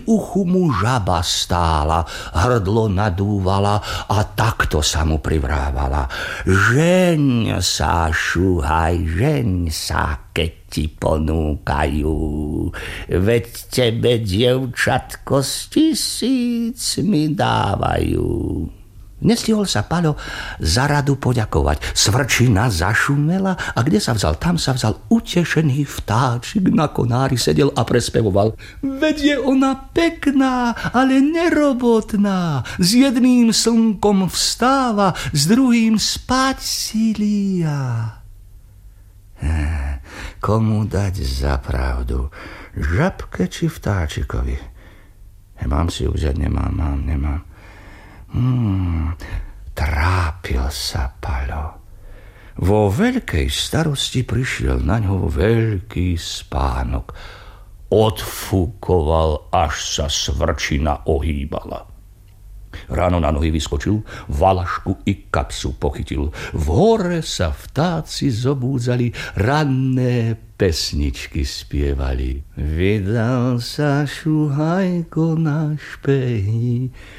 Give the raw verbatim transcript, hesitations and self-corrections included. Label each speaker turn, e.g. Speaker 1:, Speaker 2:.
Speaker 1: uchu mu žaba stála, hrdlo nadúvala a takto sa mu privrávala. Žeň sa, šuhaj, žeň sa, keď ti ponúkajú. Veď tebe, dievčatko, z tisíc mi dávajú. Nestihol sa Paľo za radu poďakovať. Svrčina zašumela a kde sa vzal, tam sa vzal utešený vtáčik na konári sedel a prespevoval. Veď je ona pekná, ale nerobotná. S jedným slnkom vstáva, s druhým spať si líja. Komu dať za pravdu? Žabke či vtáčikovi? Mám si uzať, nemám, mám, nemám. Hmm, trápil sa Paľo. Vo veľkej starosti prišiel na ňo veľký spánok. Odfúkoval, až sa svrčina ohýbala. Ráno na nohy vyskočil, valašku i kapsu pochytil. V hore sa vtáci zobúdzali, ranné pesničky spievali. Vydal sa šuhajko na špehy,